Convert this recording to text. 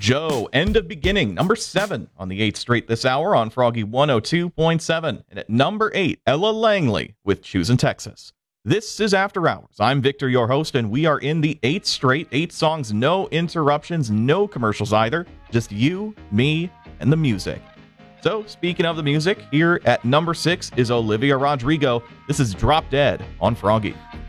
Joe, End of Beginning, number 7 on the 8th straight this hour on Froggy 102.7. And at number 8, Ella Langley with Choosing Texas. This is After Hours. I'm Victor, your host, and we are in the 8th straight, 8 songs, no interruptions, no commercials either. Just you, me, and the music. So, speaking of the music, here at number 6 is Olivia Rodrigo. This is Drop Dead on Froggy.